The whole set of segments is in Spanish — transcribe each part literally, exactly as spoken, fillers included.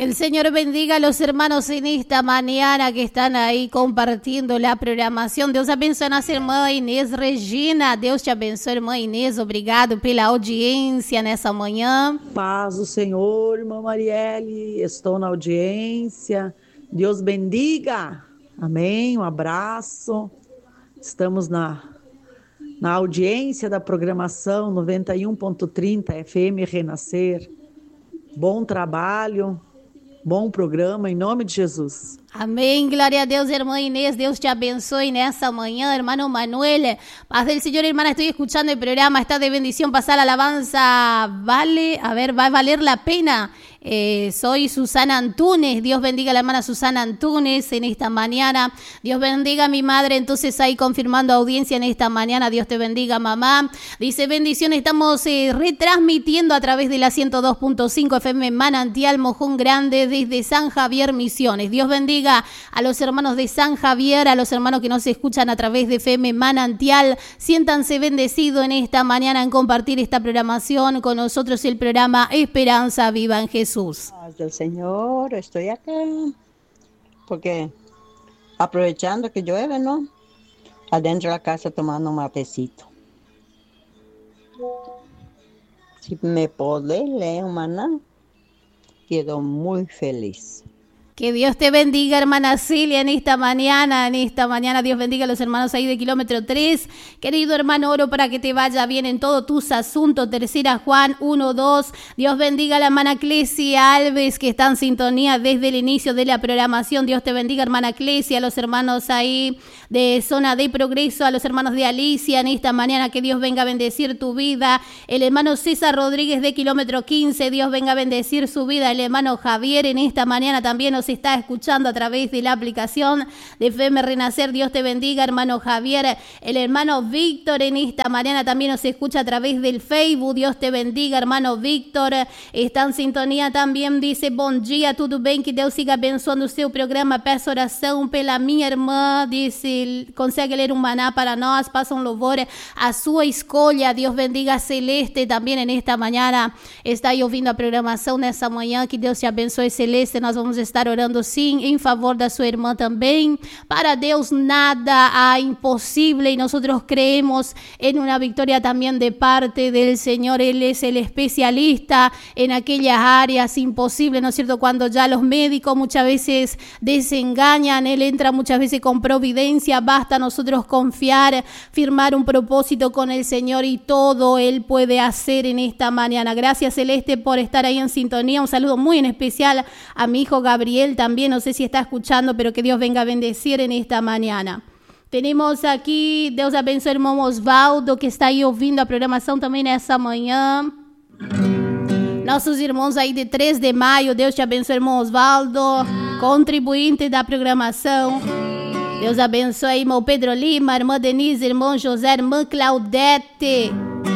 El Señor bendiga a los hermanos en esta mañana que están aí compartindo a programação. Deus abençoe a nossa irmã Inês Regina. Deus te abençoe, irmã Inês. Obrigado pela audiência nessa manhã. Paz do Senhor, irmã Marielle. Estou na audiência. Deus bendiga. Amém. Um abraço. Estamos na, na audiência da programação noventa e um ponto trinta F M Renascer. Bom trabalho. Bom programa, em nome de Jesus. Amém, glória a Deus, irmã Inés, Deus te abençoe nessa manhã, hermano Manuel, paz del Señor, hermana, estoy escuchando el programa, está de bendición, pasar alabanza, vale, a ver, va a valer la pena. Eh, soy Susana Antunes, Dios bendiga a la hermana Susana Antunes en esta mañana, Dios bendiga a mi madre, entonces ahí confirmando audiencia en esta mañana, Dios te bendiga mamá, dice bendición, estamos eh, retransmitiendo a través de la ciento dos punto cinco F M Manantial Mojón Grande desde San Javier Misiones, Dios bendiga a los hermanos de San Javier, a los hermanos que nos escuchan a través de F M Manantial, siéntanse bendecidos en esta mañana en compartir esta programación con nosotros, el programa Esperanza Viva en Jesús. Paz del Señor, estoy acá, porque aprovechando que llueve, ¿no? Adentro de la casa tomando un mapecito. Si me podés leer, hermana, quedo muy feliz. Que Dios te bendiga, hermana Celia, en esta mañana, en esta mañana, Dios bendiga a los hermanos ahí de kilómetro tres. Querido hermano, oro para que te vaya bien en todos tus asuntos. Tercera Juan uno, dos. Dios bendiga a la hermana Clesia Alves, que está en sintonía desde el inicio de la programación. Dios te bendiga, hermana Clesia, a los hermanos ahí de Zona de Progreso, a los hermanos de Alicia, en esta mañana, que Dios venga a bendecir tu vida. El hermano César Rodríguez de kilómetro quince, Dios venga a bendecir su vida. El hermano Javier en esta mañana también nos se está escuchando a través de la aplicación de F M Renacer. Dios te bendiga, hermano Javier. El hermano Víctor en esta mañana también nos escucha a través del Facebook. Dios te bendiga, hermano Víctor. Está en sintonía también, dice, bom dia, tudo bem? Que Deus siga abençoando o seu programa. Peço oração pela minha irmã. Dice, consegue ler um maná para nós. Passa um louvor a sua escolha. Deus bendiga a Celeste también en esta mañana. Está aí ouvindo a programação nessa manhã. Que Deus te abençoe, Celeste. Nós vamos estar orando sim em favor da sua irmã também. Para Deus nada há imposible y nosotros creemos en una victoria también de parte del Señor. Él es el especialista en aquellas áreas imposibles, ¿no es cierto? Cuando ya los médicos muchas veces desengañan, Él entra muchas veces con providencia. Basta nosotros confiar, firmar un propósito con el Señor y todo Él puede hacer en esta mañana. Gracias, Celeste, por estar ahí en sintonía. Un saludo muy en especial a mi hijo Gabriel también, no sé si está escuchando, pero que Dios venga a bendecir en esta mañana. Tenemos aqui, Deus abençoe o irmão Osvaldo, que está aí ouvindo a programação também nessa manhã. Nossos irmãos aí de três de maio, Deus te abençoe, irmão Osvaldo, contribuinte da programação. Deus abençoe, irmão Pedro Lima, irmã Denise, irmão José, irmã Claudete.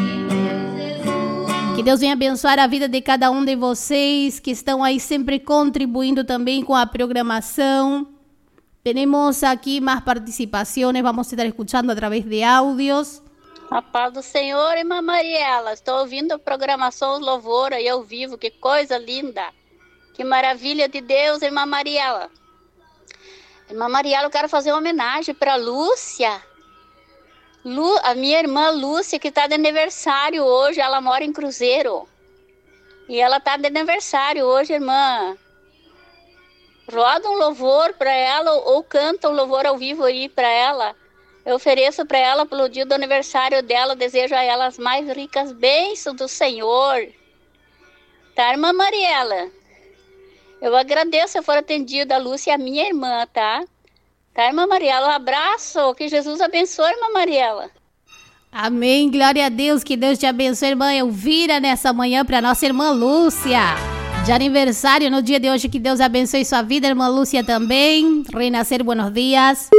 Que Deus venha abençoar a vida de cada um de vocês que estão aí sempre contribuindo também com a programação. Temos aqui mais participações, vamos estar escutando a través de áudios. A paz do Senhor, irmã Mariela. Estou ouvindo a programação Louvor aí ao vivo, que coisa linda. Que maravilha de Deus, irmã Mariela. Irmã Mariela, eu quero fazer uma homenagem para Lúcia. Lu, a minha irmã Lúcia, que está de aniversário hoje, ela mora em Cruzeiro. E ela está de aniversário hoje, irmã. Roda um louvor para ela ou, ou canta um louvor ao vivo aí para ela. Eu ofereço para ela pelo dia do aniversário dela, desejo a ela as mais ricas bênçãos do Senhor. Tá, irmã Mariela? Eu agradeço se for atendida a Lúcia, a minha irmã, tá? Tá, irmã Mariela, um abraço, que Jesus abençoe, irmã Mariela. Amém, glória a Deus, que Deus te abençoe, irmã Elvira, nessa manhã para nossa irmã Lúcia, de aniversário no dia de hoje, que Deus abençoe sua vida, irmã Lúcia também. Renascer, buenos dias.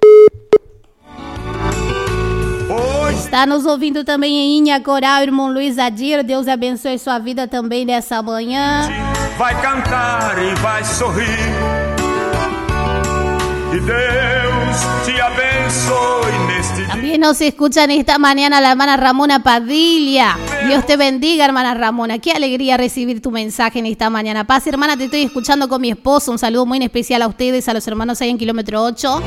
Está nos ouvindo também em Inha Coral, irmão Luiz Adir, Deus abençoe sua vida também nessa manhã. Vai cantar e vai sorrir, e Deus También nos escuchan esta mañana la hermana Ramona Padilla. Dios te bendiga, hermana Ramona. Qué alegría recibir tu mensaje en esta mañana. Paz, hermana, te estoy escuchando con mi esposo. Un saludo muy especial a ustedes, a los hermanos ahí en kilómetro ocho.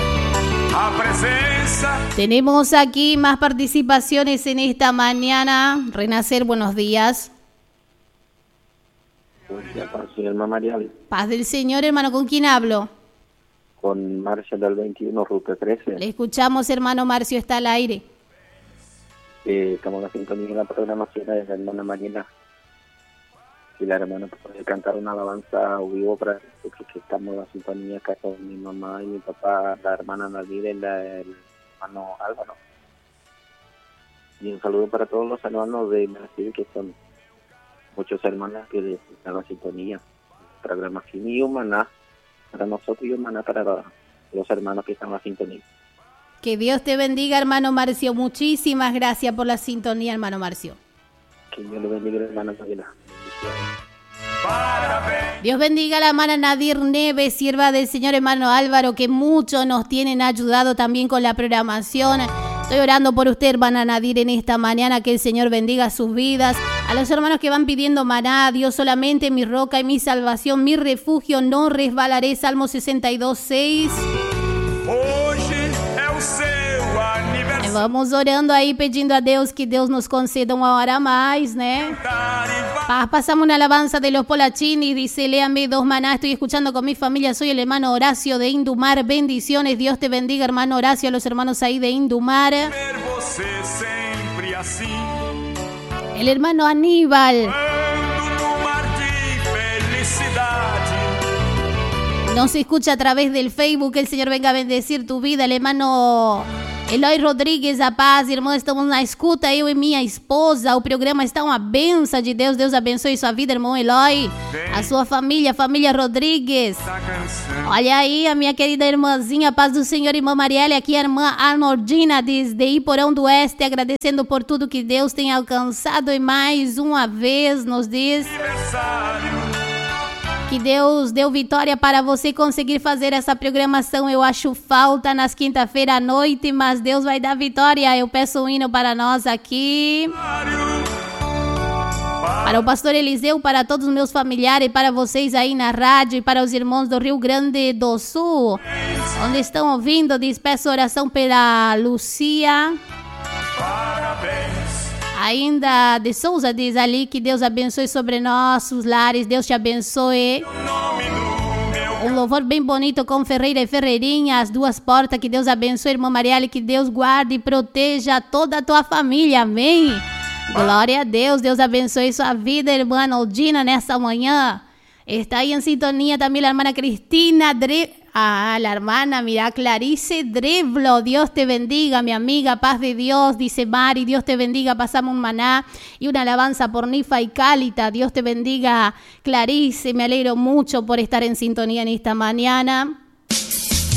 Tenemos aquí más participaciones en esta mañana. Renacer, buenos días. Buenos días, paz, soy hermana María. Paz del Señor, hermano. ¿Con quién hablo? Con Marcia del veintiuno, ruta trece. Le escuchamos, hermano Marcio, está al aire. Eh, estamos en la sintonía de la programación de la hermana Marina. Si la hermana puede cantar una alabanza vivo para nosotros que estamos en la sintonía acá con mi mamá y mi papá, la hermana Nadir y la, el hermano Álvaro. Y un saludo para todos los hermanos de Brasil, que son muchos hermanos que están en la sintonía. Programación y humaná para nosotros y humaná para los hermanos que están en la sintonía. Que Dios te bendiga, hermano Marcio. Muchísimas gracias por la sintonía, hermano Marcio. Que Dios le bendiga, hermana Nadir. Dios bendiga a la hermana Nadir Neves, sierva del Señor, hermano Álvaro, que mucho nos tienen ayudado también con la programación. Estoy orando por usted, hermana Nadir, en esta mañana, que el Señor bendiga sus vidas. A los hermanos que van pidiendo maná, Dios solamente mi roca y mi salvación, mi refugio, no resbalaré. Salmo sesenta y dos, seis. Vamos orando aí, pedindo a Deus que Deus nos conceda uma hora a mais, né? Pasamos una alabanza de los Polachini, dice, léame dos maná, estoy escuchando con mi familia, soy el hermano Horacio de Indumar, bendiciones, Dios te bendiga, hermano Horacio, a los hermanos ahí de Indumar. El hermano Aníbal nos escucha a través del Facebook, que el Señor venga a bendecir tu vida, el hermano Eloy Rodrigues, a paz, irmão, estamos na escuta, eu e minha esposa, o programa está uma benção de Deus, Deus abençoe sua vida, irmão Eloy, a sua família, família Rodrigues. Olha aí a minha querida irmãzinha, a paz do Senhor, irmã Marielle, aqui a irmã Arnoldina, desde Iporão do Oeste, agradecendo por tudo que Deus tem alcançado e mais uma vez nos diz que Deus deu vitória para você conseguir fazer essa programação. Eu acho falta nas quinta-feira à noite, mas Deus vai dar vitória. Eu peço um hino para nós aqui. Para o pastor Eliseu, para todos os meus familiares, para vocês aí na rádio e para os irmãos do Rio Grande do Sul, onde estão ouvindo, diz, peço oração pela Lucia. Parabéns. Ainda de Souza diz ali que Deus abençoe sobre nossos lares, Deus te abençoe. Um louvor bem bonito com Ferreira e Ferreirinha, as duas portas, que Deus abençoe, irmã Marielle, que Deus guarde e proteja toda a tua família, amém? Glória a Deus, Deus abençoe sua vida, irmã Anoldina, nessa manhã. Está ahí en sintonía también la hermana Cristina Dre... Ah, la hermana, mira, Clarice Dreblo. Dios te bendiga, mi amiga, paz de Dios, dice Mari. Dios te bendiga, pasamos un maná y una alabanza por Nifa y Cálita. Dios te bendiga, Clarice. Me alegro mucho por estar en sintonía en esta mañana.